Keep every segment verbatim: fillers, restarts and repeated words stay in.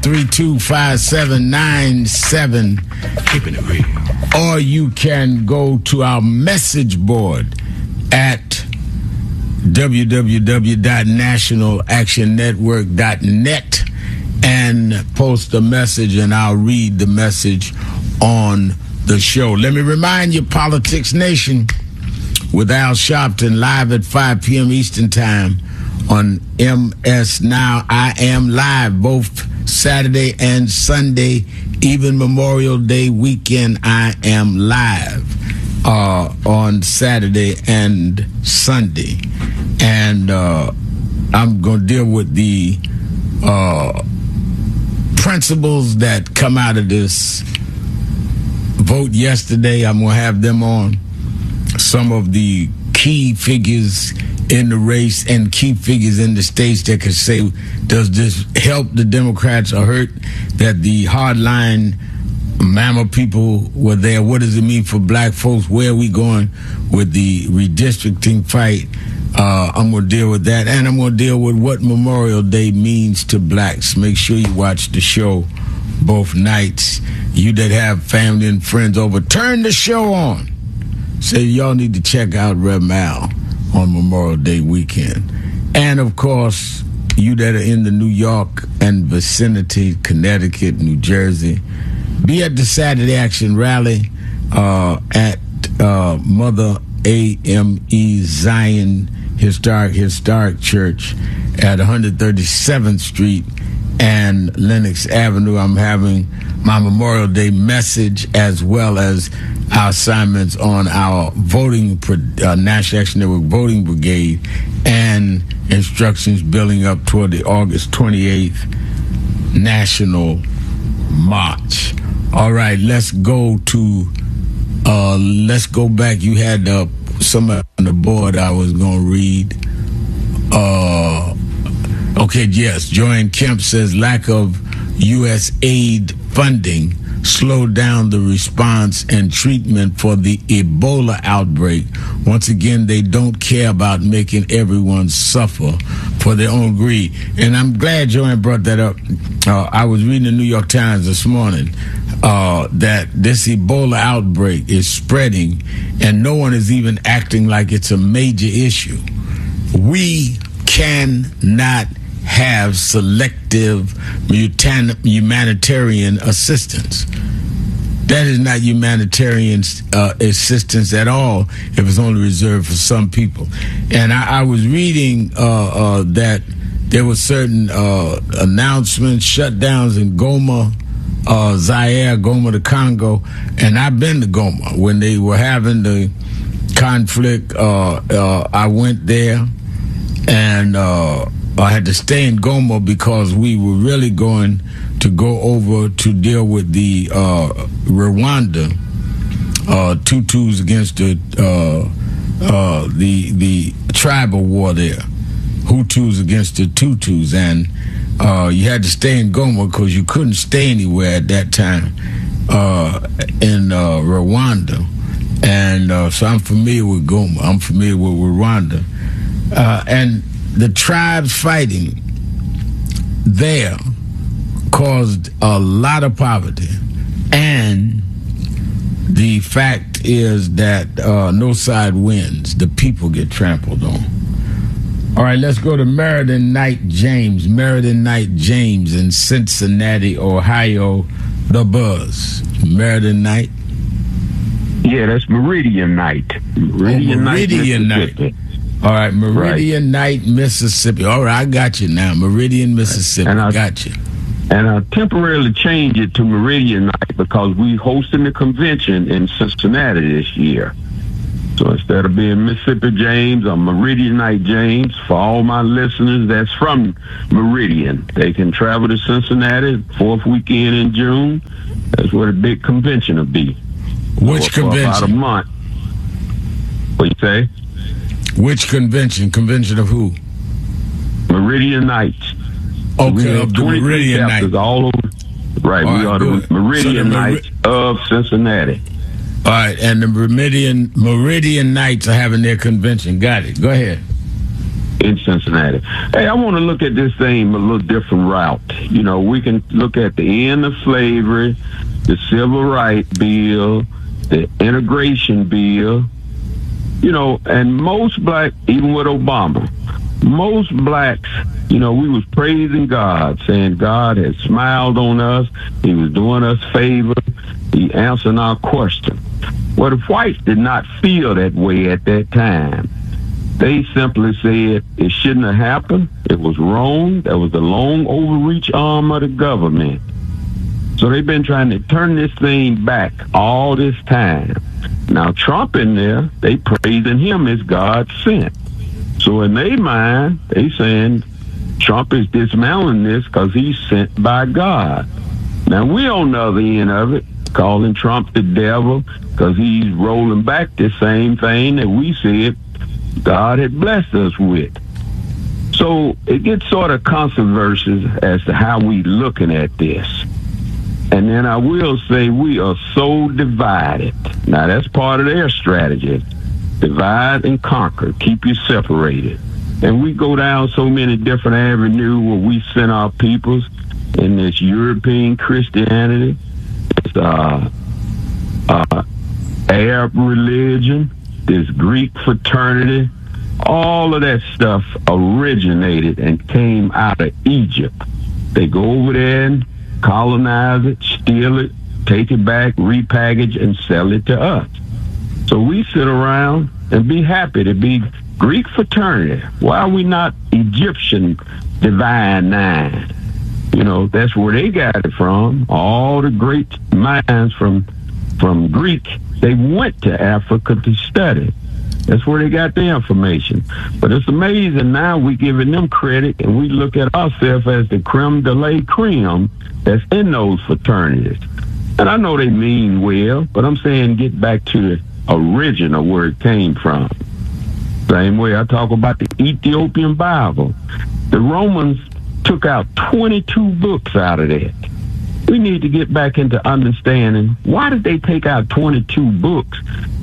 three two five seven nine seven. Keeping it real. Or you can go to our message board at w w w dot national action network dot net and post a message, and I'll read the message on the show. Let me remind you, Politics Nation with Al Sharpton, live at five p.m. Eastern Time on M S Now. I am live both Saturday and Sunday, even Memorial Day weekend. I am live uh, on Saturday and Sunday. And uh, I'm going to deal with the uh, principles that come out of this vote yesterday. I'm going to have them on. Some of the key figures in the race and key figures in the states that can say, does this help the Democrats or hurt that the hardline Mama people were there? What does it mean for black folks? Where are we going with the redistricting fight? Uh, I'm going to deal with that, and I'm going to deal with what Memorial Day means to blacks. Make sure you watch the show both nights. You that have family and friends over, turn the show on. Say y'all need to check out Reb Mal on Memorial Day weekend. And, of course, you that are in the New York and vicinity, Connecticut, New Jersey, be at the Saturday Action Rally uh, at uh, Mother A M E Zion Historic Historic Church at one thirty-seventh Street and Lenox Avenue. I'm having my Memorial Day message as well as our assignments on our voting, uh, National Action Network Voting Brigade, and instructions building up toward the August twenty-eighth National March. All right, let's go to, uh, let's go back. You had uh, somebody on the board I was going to read. Uh, okay, yes, Joanne Kemp says lack of U S aid funding slowed down the response and treatment for the Ebola outbreak. Once again, they don't care about making everyone suffer for their own greed. And I'm glad Joanne brought that up. Uh, I was reading the New York Times this morning uh, that this Ebola outbreak is spreading, and no one is even acting like it's a major issue. We cannot have selective humanitarian assistance. That is not humanitarian uh, assistance at all if it's only reserved for some people. And I, I was reading uh, uh, that there were certain uh, announcements, shutdowns in Goma, uh, Zaire, Goma to Congo, and I've been to Goma. When they were having the conflict, uh, uh, I went there, and uh, I had to stay in Goma because we were really going to go over to deal with the uh, Rwanda uh, Tutus against the uh, uh, the the tribal war there, Hutus against the Tutus, and uh, you had to stay in Goma because you couldn't stay anywhere at that time uh, in uh, Rwanda, and uh, so I'm familiar with Goma. I'm familiar with Rwanda, uh, and the tribes fighting there caused a lot of poverty, and the fact is that uh, no side wins. The people get trampled on. All right, let's go to Meriden Knight James. Meriden Knight James in Cincinnati, Ohio, the Buzz. Meriden Knight? Yeah, that's Meridian Knight. Meridian, oh, Meridian Knight. Knight. All right, Meridian right. Knight, Mississippi. All right, I got you now. Meridian, Mississippi. And I got you. And I temporarily changed it to Meridian Night because we hosting the convention in Cincinnati this year. So instead of being Mississippi James, I'm Meridian Night James. For all my listeners that's from Meridian, they can travel to Cincinnati, fourth weekend in June. That's where the big convention will be. Which for, convention? For about a month. What you say? Which convention? Convention of who? Meridian Nights. Okay, of the Meridian Nights. All over. Right, all we right, are good. the Meridian so the Nights Mer- of Cincinnati. All right, and the Meridian Meridian Knights are having their convention. Got it. Go ahead. in Cincinnati. Hey, I want to look at this thing a little different route. You know, we can look at the end of slavery, the civil rights bill, the integration bill, you know, and most black, even with Obama, most blacks, you know, we was praising God, saying God had smiled on us. He was doing us favor. He answered our question. Well, the whites did not feel that way at that time. They simply said it shouldn't have happened. It was wrong. That was the long overreach arm of the government. So they've been trying to turn this thing back all this time. Now, Trump in there, they praising him as God sent. So in their mind, they saying Trump is dismantling this because he's sent by God. Now, we on the other end of it, calling Trump the devil because he's rolling back the same thing that we said God had blessed us with. So it gets sort of controversial as to how we looking at this. And then I will say we are so divided. Now, that's part of their strategy. Divide and conquer. Keep you separated. And we go down so many different avenues where we send our peoples in this European Christianity, this uh, uh, Arab religion, this Greek fraternity. All of that stuff originated and came out of Egypt. They go over there and colonize it, steal it, take it back, repackage, and sell it to us. So we sit around and be happy to be Greek fraternity. Why are we not Egyptian divine nine? You know, that's where they got it from. All the great minds from from Greek, they went to Africa to study. That's where they got their information. But it's amazing now we giving them credit and we look at ourselves as the creme de la creme that's in those fraternities. And I know they mean well, but I'm saying get back to the original where it came from. Same way I talk about the Ethiopian Bible. The Romans took out twenty-two books out of that. We need to get back into understanding why did they take out twenty-two books,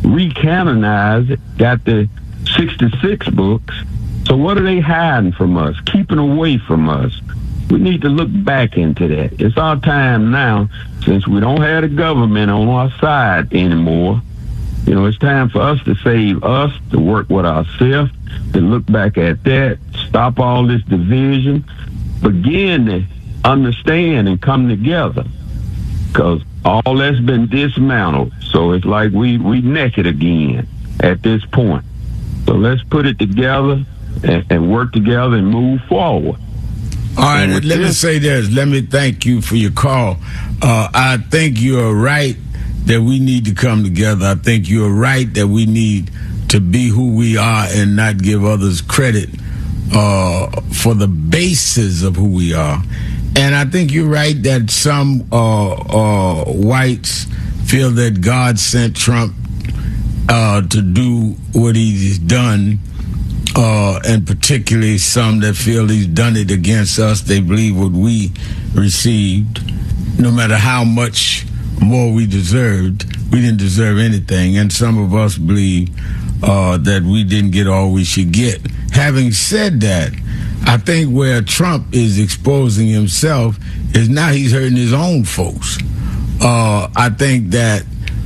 recanonize it, got the sixty-six books. So what are they hiding from us, keeping away from us? We need to look back into that. It's our time now, since we don't have the government on our side anymore. You know, it's time for us to save us, to work with ourselves, to look back at that, stop all this division, begin to understand and come together, because all that's been dismantled. So it's like we we naked again at this point. So let's put it together and, and work together and move forward. All right, let this, me say this. Let me thank you for your call. Uh, I think you're right that we need to come together. I think you're right that we need to be who we are and not give others credit uh, for the basis of who we are. And I think you're right that some uh, uh, whites feel that God sent Trump uh, to do what he's done, uh, and particularly some that feel he's done it against us. They believe what we received, no matter how much more we deserved, we didn't deserve anything. And some of us believe uh, that we didn't get all we should get. Having said that, I think where Trump is exposing himself is now he's hurting his own folks. Uh, I think that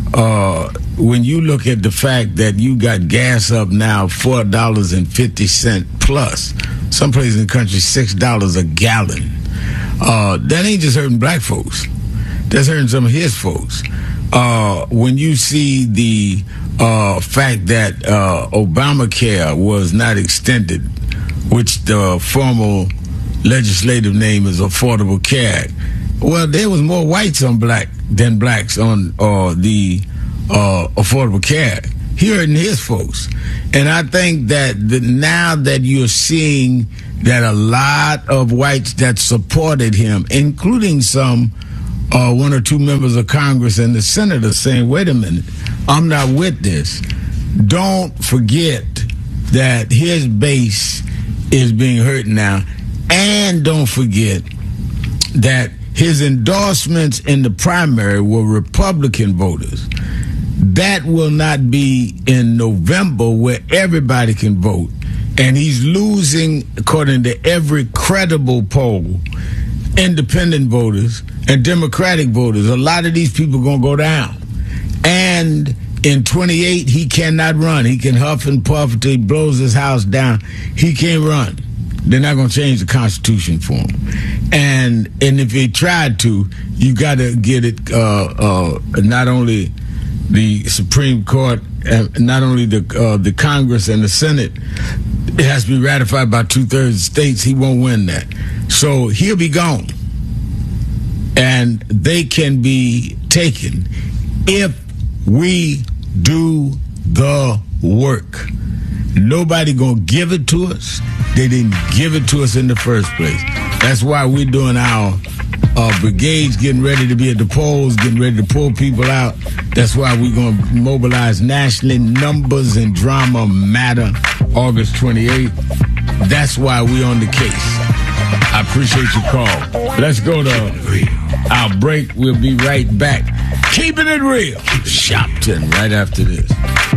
uh, when you look at the fact that you got gas up now four dollars and fifty cents plus, some places in the country six dollars a gallon, uh, that ain't just hurting black folks. That's hurting some of his folks. Uh, when you see the uh, fact that uh, Obamacare was not extended, which the formal legislative name is Affordable Care Act. Well, there was more whites on black than blacks on uh, the uh, Affordable Care Act. He hurting his folks. And I think that the, now that you're seeing that a lot of whites that supported him, including some uh, one or two members of Congress and the Senate, saying, wait a minute, I'm not with this. Don't forget that his base is being hurt now. And don't forget that his endorsements in the primary were Republican voters. That will not be in November where everybody can vote. And he's losing, according to every credible poll, independent voters and Democratic voters. A lot of these people are going to go down. And in twenty-eight, he cannot run. He can huff and puff until he blows his house down. He can't run. They're not going to change the Constitution for him. And and if he tried to, you got to get it, uh, uh, not only the Supreme Court, uh, not only the uh, the Congress and the Senate, it has to be ratified by two-thirds of states. He won't win that. So he'll be gone. And they can be taken if we do the work. Nobody gonna give it to us. They didn't give it to us in the first place. That's why we're doing our uh, brigades, getting ready to be at the polls, getting ready to pull people out. That's why we're gonna mobilize nationally. Numbers and drama matter. August twenty-eighth. That's why we're on the case. I appreciate your call. Let's go to our break. We'll be right back. Keeping it real. Shopton right after this.